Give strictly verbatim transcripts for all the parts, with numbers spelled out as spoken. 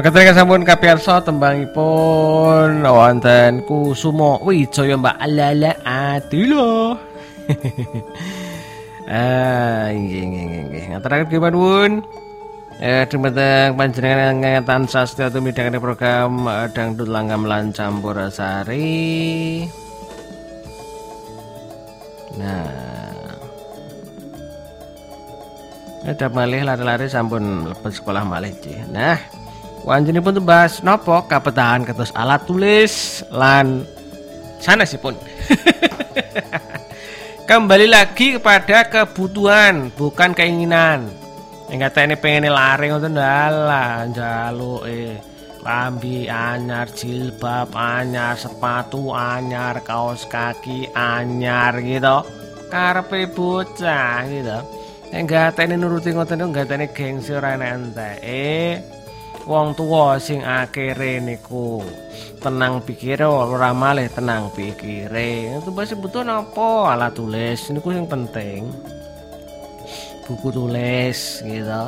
Mekaten sampun kapiyarsa tembangipun wonten Kusuma Wijaya Mbak Lala Atila. Ah, nggih nggih nggih. Ngaturaken kipun eh dumateng panjenengan ingkang tansah tumidhangane program Dangdut Langgam lan Campursari. Nah, ada malih lari-lari sampun lebet sekolah malih cih. Nah, wanjenipun bahas nopo kapetahan ketus alat tulis lan sanesipun. Kembali lagi kepada kebutuhan, bukan keinginan. Yang kata ini pengen lari ngoten dalah njaluke lambi anyar, jilbab anyar, sepatu anyar, kaos kaki anyar gitu. Karepe bocah gitu. Nek gatene nuruti ngoten niku gatene gengsi ora enek enteke. Wong tuwa sing akhire niku tenang pikire ora malih tenang pikire. Itu pasti butuh napa? Alat tulis niku sing penting. Buku tulis gitu.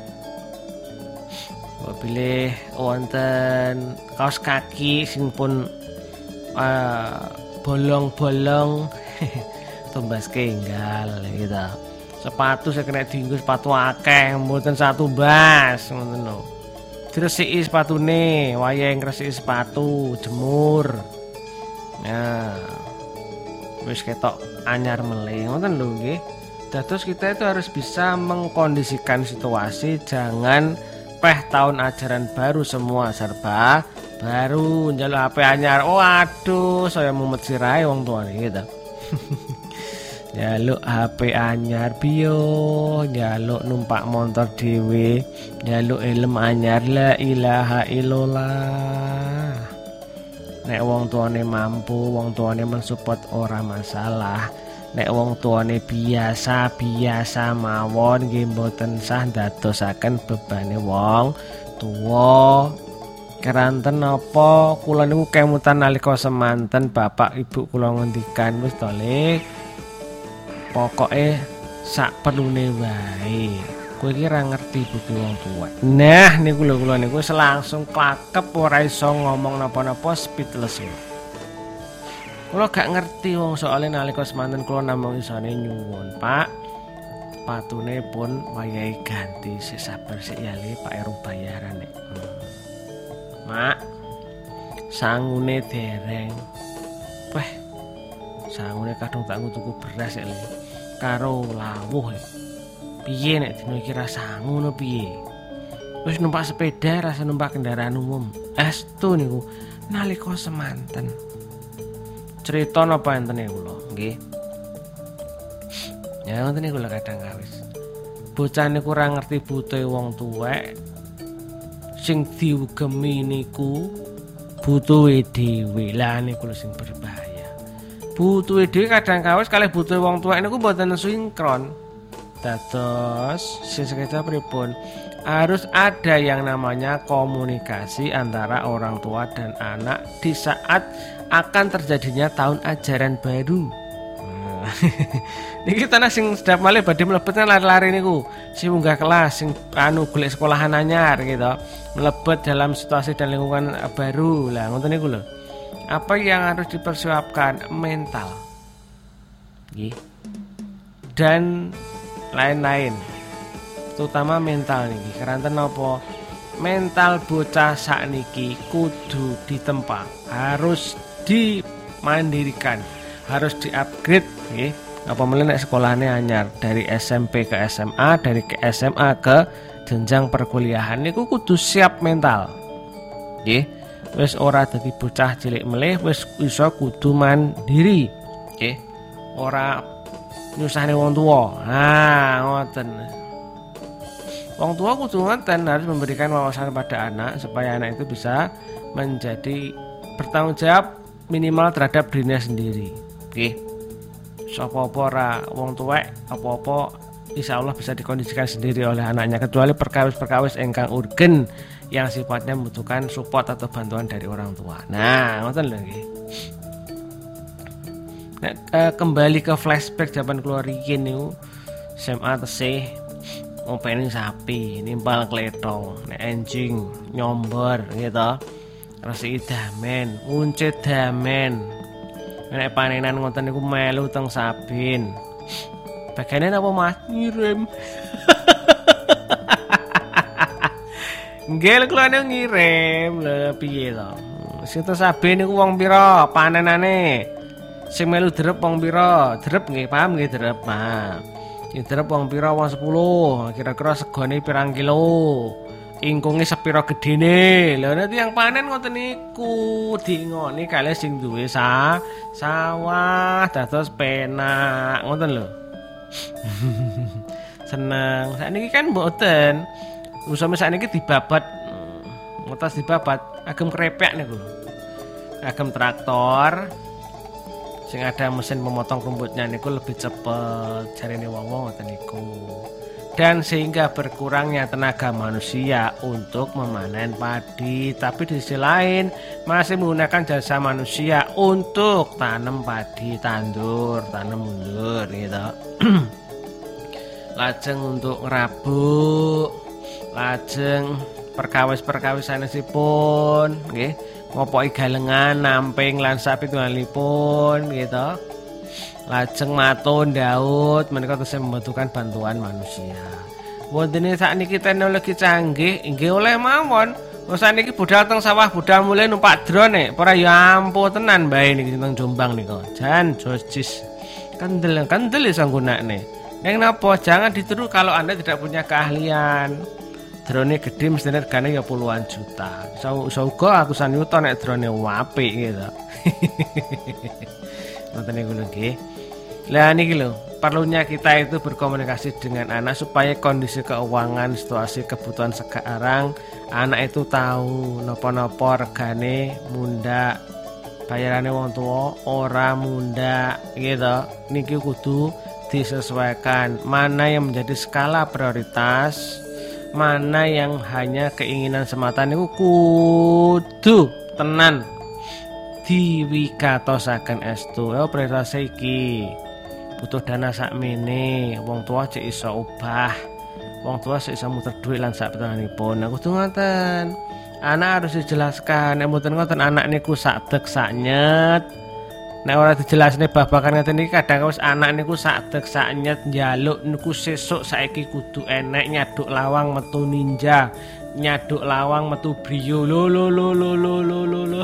Pilih wonten kaos kaki sing pun uh, bolong-bolong tumbas kenggal gitu. Sepatu saya kena dienggo sepatu akeh mboten satu bas ngoten lho. Diresiki sepatune, wayang ngresiki sepatu, jemur. Nah, wis ketok anyar meleh ngoten lho nggih. Dados kita itu harus bisa mengkondisikan situasi, jangan peh tahun ajaran baru semua serba baru njaluk H P anyar. Oh aduh, saya mumet sirahe wong tuane gitu. Njaluk H P anyar biyo, njaluk numpak motor dhewe, njaluk helm anyar, la ilaha illallah. Nek wong tuane mampu, wong tuane mensupport ora masalah. Nek wong tuane biasa-biasa mawon nggih mboten sah ndadosaken bebane wong tuwa. Keranten napa kula niku kemutan nalika semanten bapak ibu kula ngendikan wis to Le. Pokoke sak perlune wae. Kowe iki ora ngerti buku wong tuwa. Nah niku lho kula niku langsung klakep ora iso ngomong napa-napa speechless. Kula gak ngerti wong soalnya nalika semanten kula namung isane nyuwun, Pak. Patune pun wayahe ganti, sik sabar sik ya Le, Pak Eru bayaran nek. Hmm. Mak. Sangune dereng. Weh. Sangune kadung tak tuku beras sik Le. Karo lawuh. Piye nek dina iki ra sangu no piye? Wis numpak sepeda rasa numpak kendaraan umum. Estu niku nalika semanten. Cerita napa enten niku lho, nggih. Ya ngoten niku lho kadang kawis. Bocah niku ora ngerti butuhe wong tuwek. Sing diugemi niku butuhe dhewe. Lah niku lho sing berbahaya. Butuhe dhewe kadang kawis kalih butuhe wong tuwek niku mboten sinkron. Dados sesekita pripun? Harus ada yang namanya komunikasi antara orang tua dan anak di saat akan terjadinya tahun ajaran baru. Nah, niki tanah sing sedap malih badhe mlebet lari-lari niku. Sing munggah kelas, sing anu golek sekolahan anyar gitu. Mlebet dalam situasi dan lingkungan baru. Lah ngoten niku lho. Apa yang harus dipersiapkan? Mental. Nggih. Dan lain-lain. Terutama mental niki. Keranten napa? Mental bocah sakniki kudu ditempa, harus dimandirikan, harus di-upgrade nggih. Apa meneh nek sekolahane anyar dari S M P ke S M A, dari ke S M A ke jenjang perkuliahan niku kudu siap mental. Nggih. Wis ora dadi bocah cilik melih, wis iso kudu mandiri. Nggih. Ora nyusahne wong tuwa. Nah, ngoten. Wong tua kudu ngoten harus memberikan wawasan pada anak supaya anak itu bisa menjadi bertanggung jawab minimal terhadap dirinya sendiri. Oke. Sapa-apa ora wong tuwek apa-apa insyaallah bisa dikondisikan sendiri oleh anaknya kecuali perkawis-perkawis ingkang urgen yang sifatnya membutuhkan support atau bantuan dari orang tua. Nah, ngoten lho nggih. Nek eh, kembali ke flashback zaman kula riyin niku S M A tesih ngopeni sapi, nimpal kletong, nek enjing nyomber gitu. Resiki damen, nguncit damen. Nek panenan ngoten niku melu teng sabin. Bagane napa Mas? Ngirim. Nggih kula ngirim lho piye to. Sing teng sabin niku wong pira panenane? Sing melu drep wong pira? Drep nggih paham nggih drep. Nah, sing drep wong pira? Wong sepuluh. Kira-kira segone pirang kilo? Ingkunge sepira gedene. Lha nek yang panen ngoten niku diingoni kalih sing duwe sa sawah dados penak ngoten lho. Seneng. Sakniki kan mboten. Usame sakniki dibabat ngotos dibabat agem krepek niku. Agem traktor sing ada mesin pemotong rumputnya niku lebih cepet jarine wong-wong ngoten niku. Dan sehingga berkurangnya tenaga manusia untuk memanen padi, tapi di sisi lain masih menggunakan jasa manusia untuk tanam padi, tandur, tanam mundur gitu. Lajeng untuk ngerabuk, lajeng perkawis-perkawis sanesipun nggih, ngopoki galengan, namping lan sapi tunggalipun gitu. Lajeng matun Daud menika tesih membutuhkan bantuan manusia. Wontene sakniki teknologi canggih inggih oleh mawon. Wong sakniki budal teng sawah budal mulai numpak drone ora ya ampun tenan bae niki teng Jombang nika. Jan jojis. Kendel kendel iso nggunakne. Ning napa jangan ditiru kalau Anda tidak punya keahlian. Drone gede mesti regane ya puluhan juta. Iso iso uga atusan yuta nek drone apik gitu. Ngoten niku lho nggih. Lah niki lho, perlunya kita itu berkomunikasi dengan anak supaya kondisi keuangan, situasi kebutuhan sekarang anak itu tahu napa-napa regane munda, bayarane wong tua ora munda gitu. Niki kudu disesuaikan mana yang menjadi skala prioritas, mana yang hanya keinginan semata niku kudu tenan diwigatosaken estu. Oh prioritas iki butuh dana sakmene, wong tua cek iso obah, wong tua cek iso muter duit lan sak petanganipun. Aku tuh ngoten, anak harus dijelaskan. Nek mboten ngoten anak niku sakdek saknyet. Nek ora dijelasne babakan ngoten iki kadang wis anak niku sakdek saknyet njaluk niku sesuk saiki kudu enek nyaduk lawang metu ninja, nyaduk lawang metu brio. Lo lo lo lo lo lo lo.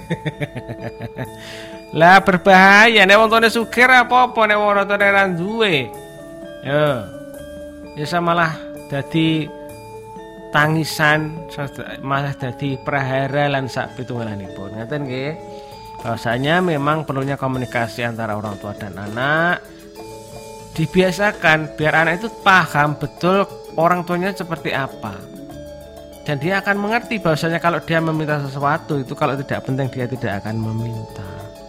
Lah berbahaya nek wong tuane sugih apa-apa nek wong tuane ra duwe. Yo. Ya malah dadi tangisan, malah dadi prahara lan sak pitunggalanipun. Ngaten nggih. Bahwasanya memang perlunya komunikasi antara orang tua dan anak. Dibiasakan biar anak itu paham betul orang tuanya seperti apa. Dan dia akan mengerti bahwasanya kalau dia meminta sesuatu itu kalau tidak penting dia tidak akan meminta.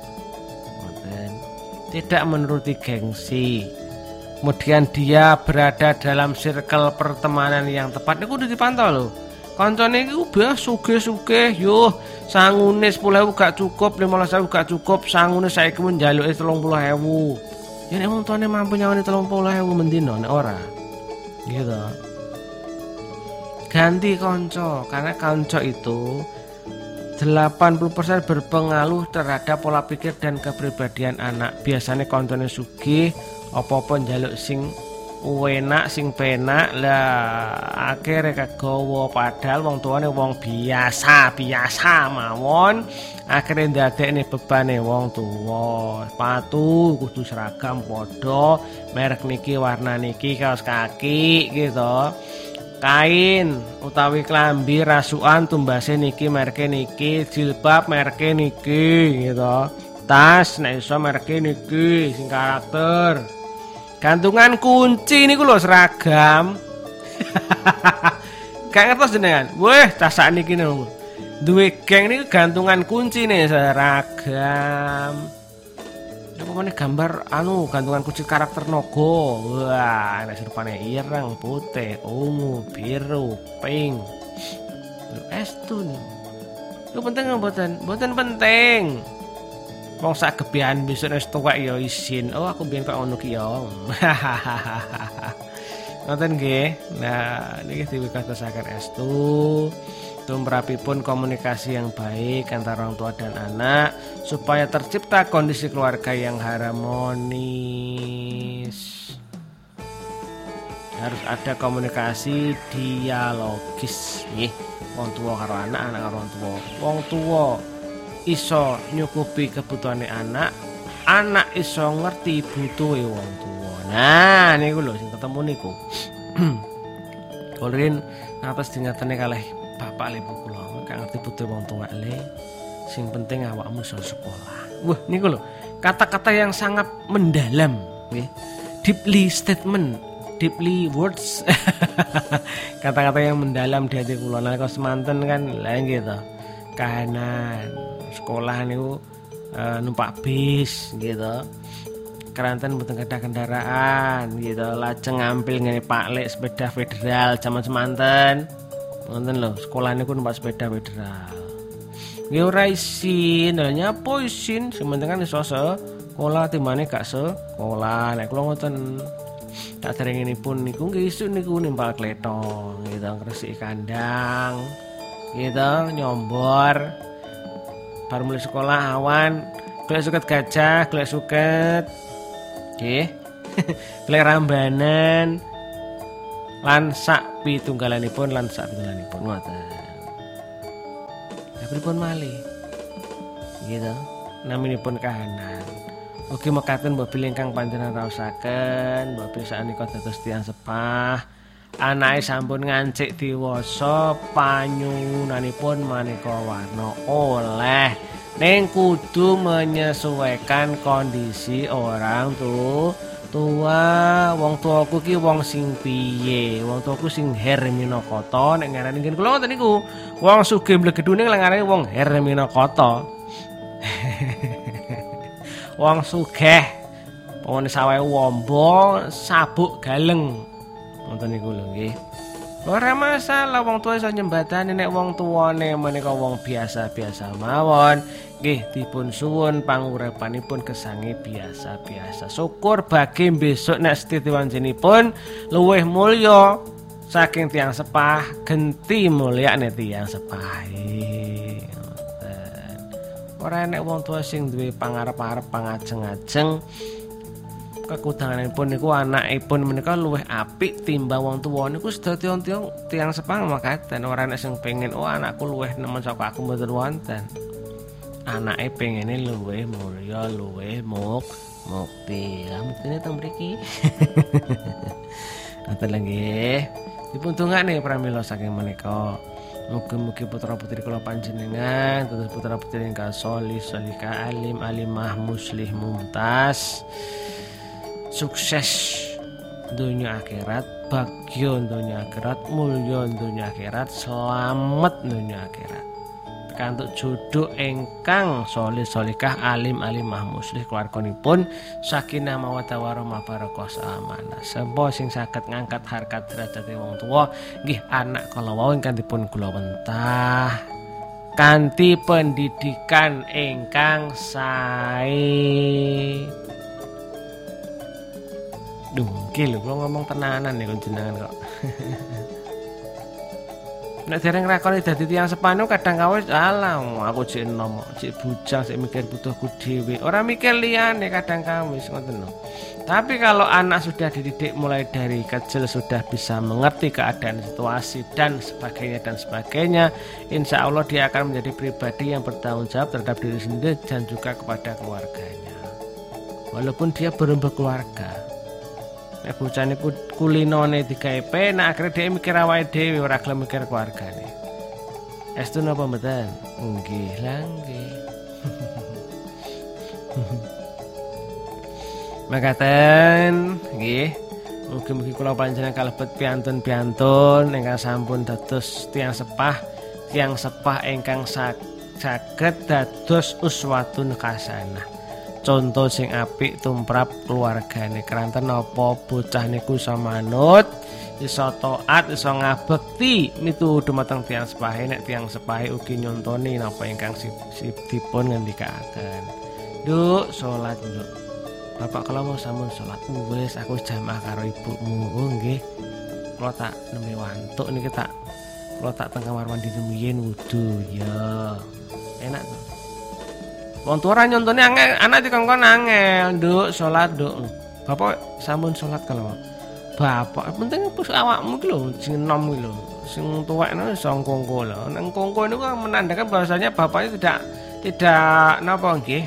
Tidak menuruti gengsi. Kemudian dia berada dalam circle pertemanan yang tepat. Ini kudu dipantau loh. Kancane iki udah sugih-sugih yo sangune sepuluh ribu gak cukup, lima belas ribu gak cukup, sangune saiki mun njaluke telung puluh ribu. Ya nek wong tuane mampu nyawani telung puluh ribu mendino nek ora. Gitu. Ganti kanca karena kanca itu delapan puluh persen berpengaruh terhadap pola pikir dan kepribadian anak. Biasanya koncone sugih apa-apa njaluk sing enak sing penak lah akhirnya kegawa padahal wong tuane wong biasa biasa mawon akhirnya ndadekne bebane wong tua. Sepatu kudu seragam padha, merek niki warna niki, kaos kaki gitu. Kain utawi klambi rasukan tumbase niki merke niki, jilbab merke niki gitu. Tas nek iso merke niki sing karakter. Gantungan kunci niku lho seragam. Gak ngertos jenengan. Weh, tas sak niki niku. Duwe geng niku gantungan kunci nih seragam. Apa meneh gambar anu gantungan kunci karakter naga. Wah, nek serupane ireng, putih, ungu, biru, pink. Lho estu nih. Lu penting mboten? Mboten penting. Wong sak gebian besok wis tuwek ya isin. Oh aku biyen kok ngono ki ya. Ngoten nggih. Nah, niki diwigatosaken estu tumrapipun komunikasi yang baik antara orang tua dan anak supaya tercipta kondisi keluarga yang harmonis. Harus ada komunikasi dialogis nggih. Wong tua karo anak, anak karo wong tua. Wong tua iso nyukupi kebutuhane anak, anak iso ngerti butuhe wong tua. Nah, niku lho sing ketemu niku. Kulin ngatos dingatene kalih bapak ibu kula, gak ngerti butuhe wong tua le. Sing penting awakmu iso sekolah. Wah, niku lho, kata-kata yang sangat mendalam nggih. Deeply statement, deeply words. Kata-kata yang mendalam di hati kula nalika semanten kan lha gitu. Kahanan sekolah niku e, numpak bis gitu. Keranten mboten gadah kendaraan gitu. Lajeng ngambil ngene Pak Lek sepeda federal jaman semanten. Ngoten lho, sekolah niku numpak sepeda federal. Nggih ora isin, lha nyapa isin? Sing penting kan iso sekolah timbane gak sekolah. Nek kula ngoten tak derenginipun niku nggih isuk niku nimbal kletong gitu, ngresiki kandang gitu, nyombor. Bar mulai sekolah awan, golek suket gajah, golek suket. Nggih. Golek rambanan. Lan sak pitunggalanipun lan sak pitunggalanipun ngoten. Lah pripun malih? Gitu. Naminipun kahanan. Ugi mekaten mobil ingkang panjenengan raosaken, mobil sanika dados tiyang sepah. Anake sampun ngancik diwasa, panyuwunanipun maneka warna oleh ning kudu menyesuaikan kondisi orang tuh tua. Wong tuaku ki wong sing piye? Wong tuaku sing Herminokota nek ngarani ngen kula ngoten niku. Wong sugih mlegedune ngarani wong Herminokota. Wong sugih pawone sawahe wombo sabuk galeng. Ngoten niku lho nggih. Ora masalah wong tuwa iso nyembatani nek wong tuwane menika wong biasa-biasa mawon. Nggih dipun suwun pangurepanipun gesangi biasa-biasa. Syukur bagi besok nek setiwanjenipun luwih mulya saking tiyang sepah, genti mulyane tiyang sepah. Ngoten. Ora nek wong tuwa sing duwe pangarep-arep pangajeng-ajeng kekudanganipun niku anakipun menika luwih apik timbang wong tuwa niku sedaya tiyang tiyang sepah makaten. Ora nek sing pengen oh anakku luwih nemen saka aku mboten wonten. Anake pengene luwih mulya, luwih muk mukti. Lah muktine teng mriki. Ngoten nggih. Dipun tungane pramila saking menika. Mugi-mugi putra-putri kula panjenengan dados putra-putri ingkang sholih, sholihah, alim, alimah, muslih, mumtaz. Sukses dunia akhirat, bagya dunia akhirat, mulya dunia akhirat, selamat dunia akhirat. Kantuk jodoh ingkang sholih sholihah, alim alimah, muslih keluarganipun sakinah mawaddah warahmah barakah amanah. Sempo sing saged ngangkat harkat derajate wong tuwa nggih anak kala wau ingkang dipun kula wentah kanthi pendidikan ingkang sae. Duh, nggih lho kula ngomong tenanan niku jenengan kok. Nek dereng rakoni dadi tiyang sepanu kadang kawis alah aku cek enom, cek bujang, cek mikir butuhku dhewe. Ora mikir liyane kadang kawis ngoten lho. Tapi kalau anak sudah dididik mulai dari kecil sudah bisa mengerti keadaan situasi dan sebagainya dan sebagainya, insya Allah dia akan menjadi pribadi yang bertanggung jawab terhadap diri sendiri dan juga kepada keluarganya. Walaupun dia belum berkeluarga. Nek bocah niku kulinone digawe penak akhire dhewe mikir awake dhewe ora gelem mikir keluargane. Estu napa mboten? Nggih, lah nggih. Makaten nggih. Mugi-mugi kula panjenengan kalebet piantun-piantun ingkang sampun dados tiyang sepah, tiyang sepah ingkang saged dados uswatun hasanah. Contoh sing apik tumrap keluargane keranten napa bocah niku iso manut, iso taat, iso ngabekti miturut dumateng tiyang sepahe. Nek tiyang sepahe ugi nyontoni napa ingkang dipun ngendikaken. Nduk, salat nduk. Bapak kalau mau sampun salat wis aku jamaah karo ibumu. Oh nggih. kula tak nembe wantuk niki tak kula tak teng kamar mandi rumiyin wudu ya. Enak to. Wong tua ora nyontone angel, anak dikongkon angel, nduk salat nduk. Bapak sampun salat kalau. Bapak penting pus awakmu iki lho sing enom iki lho. Sing tuwekne iso kongko lho. Nang kongko niku kan menandakan bahwasanya bapaknya tidak tidak napa nggih.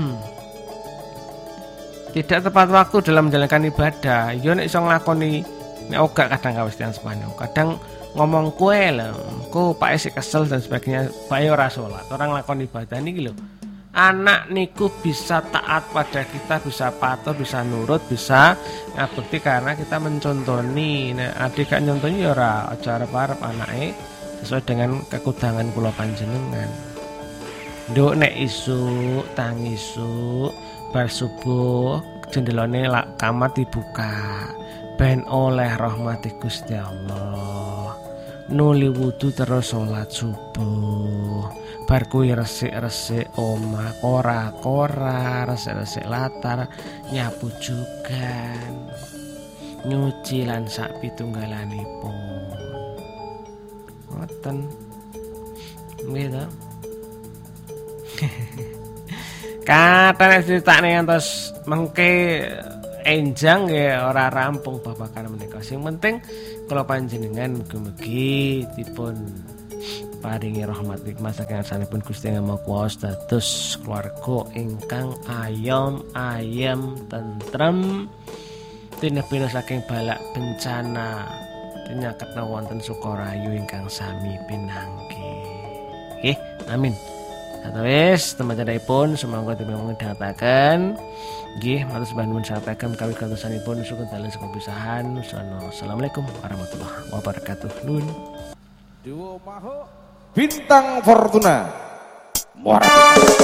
Tidak tepat waktu dalam menjalankan ibadah. Ya nek iso nglakoni nek ogak kadang kawis tiyang sepano. Kadang ngomong kue lho, ku Pak isih kesel dan sebagainya, Pak ora salat, orang nglakoni ibadah niki lho. Anak niku bisa taat pada kita, bisa patuh, bisa nurut, bisa ngabekti karena kita mencontoni. Nah, adik gak nyontoni ya ora aja arep-arep anake sesuai dengan kekudangan kula panjenengan. Nduk nek isuk, tangi isuk, bar subuh jendelane kamar dibuka. Ben oleh rahmati Gusti Allah. Nuli wudu terus salat subuh. Bar kuwi resik-resik omah, kora-kora, resik-resik latar, nyapu juga, nyuci lan sak pitunggalanipun. Ngoten. Nggih to. Kathah critakne ngantos mengke enjang nggih ora rampung babagan menika. Sing penting kula panjenengan mugi-mugi dipun paringi rahmat nikmat saking sanipun Gusti Yang Maha Kuwasa dados keluarga ingkang ayom ayem tentrem tinebina saking balak bencana tinyaketna wonten sukarayu ingkang sami pinangki. Nggih, amin. Satawis teman-temanipun sumangga dipun dhataken. Nggih, matur sembah nuwun sampaikan kawit kantosanipun sugeng dalu sepisahan. Assalamualaikum warahmatullahi wabarakatuh. Nuwun. Duo Maho Bintang Fortuna Muara